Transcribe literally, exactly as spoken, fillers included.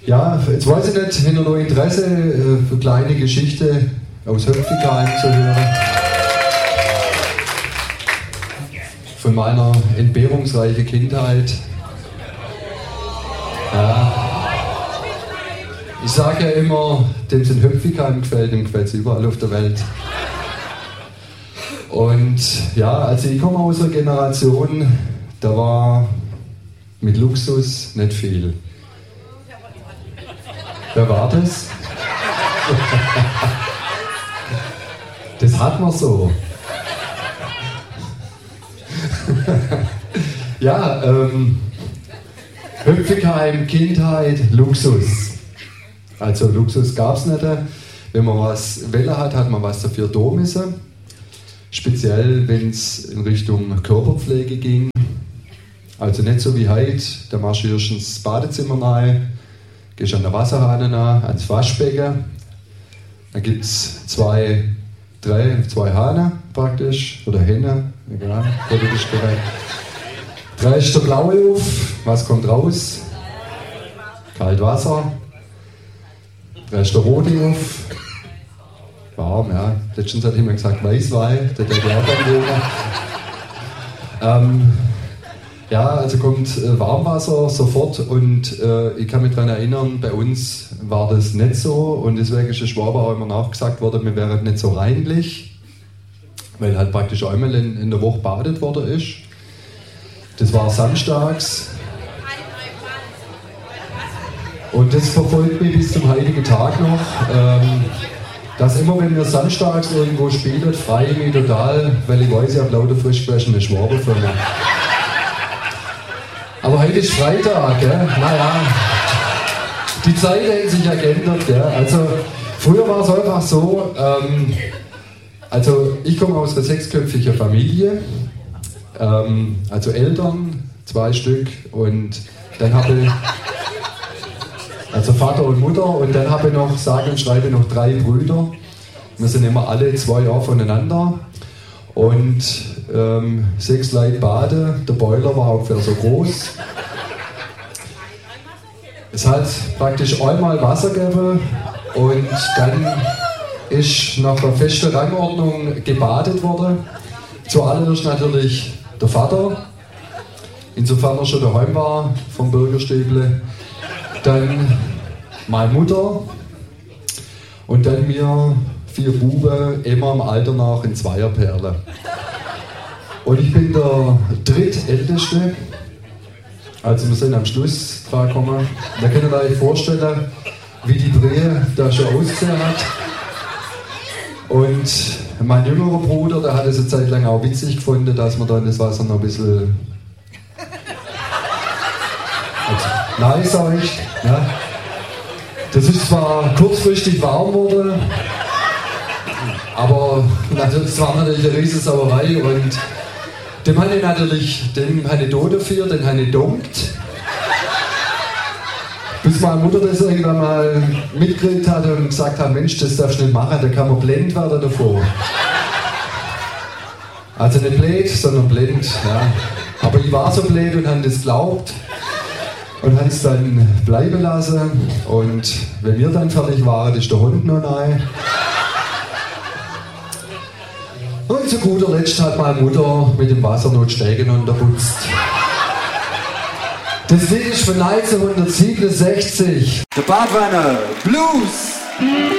Ja, jetzt weiß ich nicht, hätte noch Interesse, äh, für kleine Geschichte aus Höpfigheim zu hören. Von meiner entbehrungsreichen Kindheit. Ja. Ich sage ja immer, dem es in Höpfigheim gefällt, dem gefällt es überall auf der Welt. Und ja, also ich komme aus einer Generation, da war mit Luxus nicht viel. Wer war das? Das hat man so. Ja, ähm, Höpfigheim, Kindheit, Luxus. Also Luxus gab es nicht. Wenn man was wählen hat, hat man was dafür tun müssen. Speziell, wenn es in Richtung Körperpflege ging. Also nicht so wie heute, da marschierst du ins Badezimmer rein, gehst an der Wasserhahn an, ans Waschbecken. Dann gibt es zwei, drei, zwei Hahne praktisch, oder Hähne, egal, politisch korrekt. Drei ist der blaue auf, was kommt raus? Kalt Wasser. Drei ist der rote auf. Warm, ja. Letztens hat jemand gesagt Weißwein, der denkt ja auch dann ähm, Ja, also kommt äh, Warmwasser sofort und äh, ich kann mich daran erinnern, bei uns war das nicht so und deswegen ist der Schwaber auch immer nachgesagt worden, wir wären nicht so reinlich, weil halt praktisch einmal in, in der Woche badet worden ist. Das war samstags. Und das verfolgt mich bis zum heutigen Tag noch, ähm, dass immer wenn wir samstags irgendwo spielen, freue ich mich total, weil ich weiß, ich habe lauter frisch gewaschene Schwaber für mich. Aber heute ist Freitag, gell? Naja, die Zeit hat sich ja geändert. Gell? Also früher war es einfach so, ähm, also ich komme aus einer sechsköpfigen Familie, ähm, also Eltern, zwei Stück und dann habe ich, also Vater und Mutter und dann habe ich noch, sage und schreibe, noch drei Brüder. Wir sind immer alle zwei Jahre voneinander und ähm, sechs Leute baden, der Boiler war ungefähr so groß. Es hat praktisch einmal Wasser gegeben und dann ist nach einer festen Rangordnung gebadet worden. Zuallererst natürlich der Vater, insofern er schon daheim war vom Bürgerstäble. Dann meine Mutter und dann wir vier Buben, immer im Alter nach in Zweierperle. Und ich bin der drittälteste, also wir sind am Schluss dran gekommen. Da könnt ihr euch vorstellen, wie die Drehe da schon ausgesehen hat. Und mein jüngerer Bruder, der hat es eine Zeit lang auch witzig gefunden, dass man dann das Wasser noch ein bisschen nein, sag ich. Ja. Das ist zwar kurzfristig warm geworden, aber das war natürlich eine riesige Sauerei und dem habe ich natürlich, dem habe ich da dafür, den habe ich gedumpt. Bis meine Mutter das irgendwann mal mitgekriegt hat und gesagt hat, Mensch, das darfst du nicht machen, da kann man blind werden davor. Also nicht blöd, sondern blind. Ja. Aber ich war so blöd und habe das geglaubt. Und habe es dann bleiben lassen. Und wenn wir dann fertig waren, ist der Hund noch rein. Und zu guter Letzt hat meine Mutter mit dem Wasser noch die Stegen unterputzt. Das Lied ist von neunzehnhundertsiebenundsechzig. Der Badwanner Blues.